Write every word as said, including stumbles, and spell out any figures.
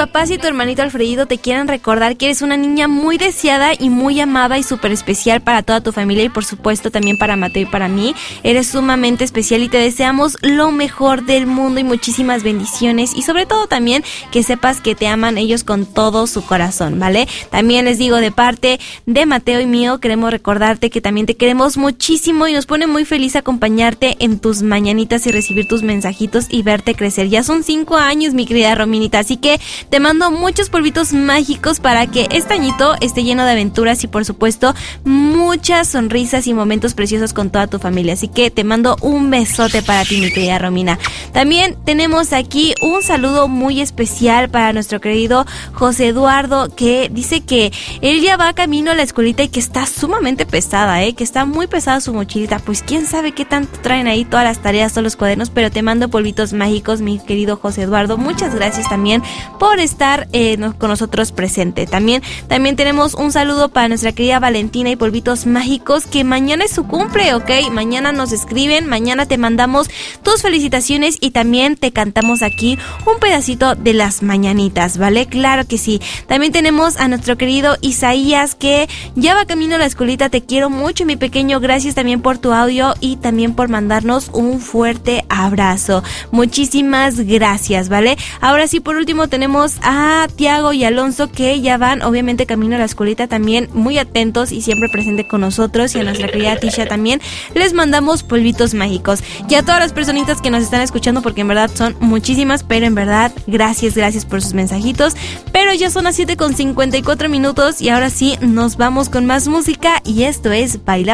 papás y tu hermanito Alfredito te quieren recordar que eres una niña muy deseada y muy amada y súper especial para toda tu familia y por supuesto también para Mateo y para mí. Eres sumamente especial y te deseamos lo mejor del mundo y muchísimas bendiciones y sobre todo también que sepas que te aman ellos con todo su corazón, ¿vale? También les digo, de parte de Mateo y mío, queremos recordarte que también te queremos muchísimo y nos pone muy feliz acompañarte en tus mañanitas y recibir tus mensajitos y verte crecer. Ya son cinco años, mi querida Rominita, así que te mando muchos polvitos mágicos para que este añito esté lleno de aventuras y por supuesto muchas sonrisas y momentos preciosos con toda tu familia. Así que te mando un besote para ti, mi querida Romina. También tenemos aquí un saludo muy especial para nuestro querido José Eduardo, que dice que él ya va camino a la escuelita y que está sumamente pesada, ¿eh? Que está muy pesada su mochilita. Pues quién sabe qué tanto traen ahí todas las tareas, todos los cuadernos, pero te mando polvitos mágicos, mi querido José Eduardo. Muchas gracias también por estar eh, no, con nosotros presente. También, también tenemos un saludo para nuestra querida Valentina y polvitos mágicos, que mañana es su cumple, ¿ok? Mañana nos escriben, mañana te mandamos tus felicitaciones y también te cantamos aquí un pedacito de las mañanitas, ¿vale? Claro que sí. También tenemos a nuestro querido Isaías, que ya va camino a la escuelita. Te quiero mucho, mi pequeño. Gracias también por tu audio y también por mandarnos un fuerte abrazo. Muchísimas gracias, ¿vale? Ahora sí, por último tenemos a Tiago y Alonso, que ya van obviamente camino a la escuelita, también muy atentos y siempre presente con nosotros, y a nuestra querida Tisha también les mandamos polvitos mágicos. Y a todas las personitas que nos están escuchando, porque en verdad son muchísimas, pero en verdad gracias, gracias por sus mensajitos. Pero ya son las siete con cincuenta y cuatro minutos y ahora sí nos vamos con más música y esto es Baila